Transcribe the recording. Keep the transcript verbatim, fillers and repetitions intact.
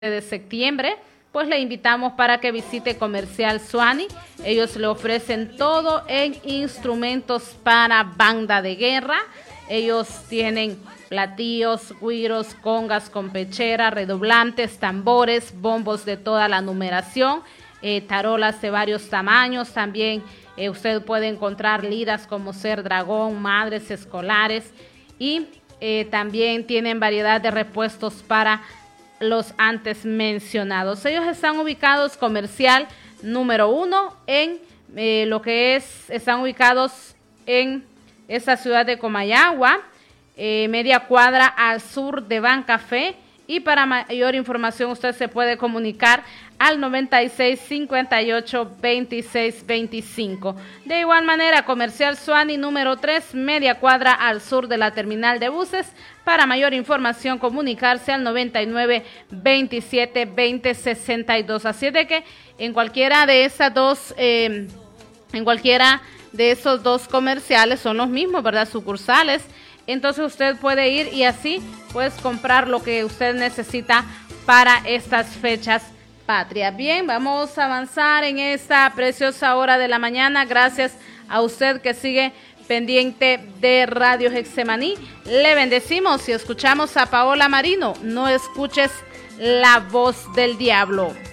de septiembre, pues le invitamos para que visite Comercial Suani. Ellos le ofrecen todo en instrumentos para banda de guerra. Ellos tienen platillos, güiros, congas con pechera, redoblantes, tambores, bombos de toda la numeración, eh, tarolas de varios tamaños. También eh, usted puede encontrar liras como Ser Dragón, madres escolares, y eh, también tienen variedad de repuestos para los antes mencionados. Ellos están ubicados comercial número uno en eh, lo que es, están ubicados en esta ciudad de Comayagua, eh, media cuadra al sur de Bancafé. Y para mayor información usted se puede comunicar al noventa y seis, cincuenta y ocho, veintiséis, veinticinco. De igual manera, Comercial Suani número tres, media cuadra al sur de la terminal de buses. Para mayor información, comunicarse al noventa y nueve, veintisiete, veinte, sesenta y dos. Así de que en cualquiera de esas dos, eh, en cualquiera de esos dos comerciales son los mismos, ¿verdad? Sucursales. Entonces usted puede ir y así pues comprar lo que usted necesita para estas fechas patrias. Bien, vamos a avanzar en esta preciosa hora de la mañana. Gracias a usted que sigue pendiente de Radio Getsemaní. Le bendecimos y escuchamos a Paola Marino. No escuches la voz del diablo.